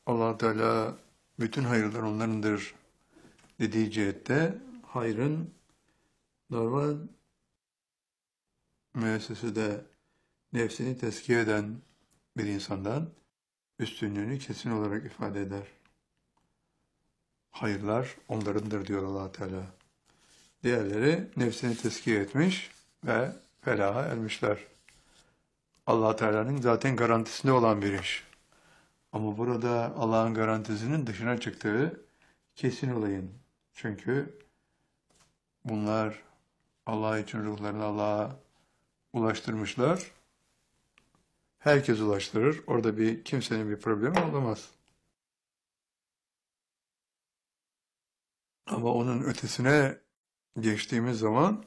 Allah Teala bütün hayırlar onlarındır dediği cihette hayrın normal müessesede nefsini tezkiye eden bir insandan üstünlüğünü kesin olarak ifade eder. Hayırlar onlarındır diyor Allah Teala. Diğerleri nefsini tezkiye etmiş ve felaha ermişler. Allah Teala'nın zaten garantisinde olan bir iş. Ama burada Allah'ın garantisinin dışına çıktığı kesin olayın. Çünkü bunlar Allah için ruhlarını Allah'a ulaştırmışlar. Herkes ulaştırır. Orada kimsenin bir problemi olamaz. Ama onun ötesine geçtiğimiz zaman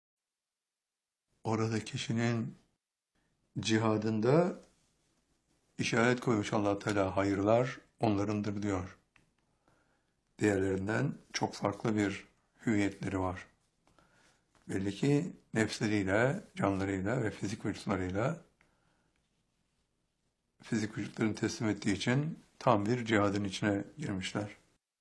orada kişinin cihadında işaret koymuş Allah Teala, hayırlar onlarındır diyor. Diğerlerinden çok farklı bir hüviyetleri var. Belli ki nefsleriyle, canlarıyla ve fizik vücutlarını teslim ettiği için tam bir cihadın içine girmişler.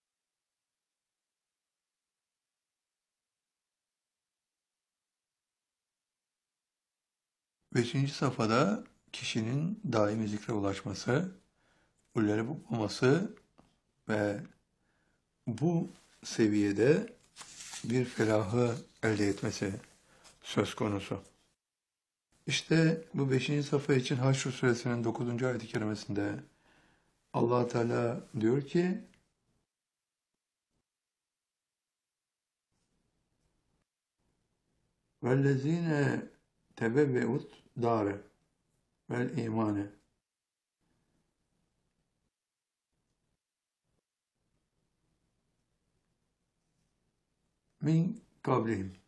Beşinci safhada kişinin daimi zikre ulaşması, ulleri bulması ve bu seviyede bir felahı elde etmesi söz konusu. İşte bu beşinci safha için Haşr suresinin 9. ayet-i kerimesinde Allah Teala diyor ki: "Vellezine tebevve'ut dâre vel imane min kablihim."